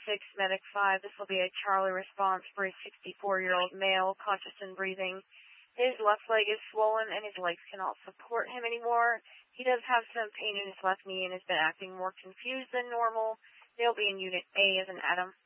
6, Medic 5. This will be a Charlie response for a 64-year-old male, conscious and breathing. His left leg is swollen and his legs cannot support him anymore. He does have some pain in his left knee and has been acting more confused than normal. They'll be in Unit A as an Adam.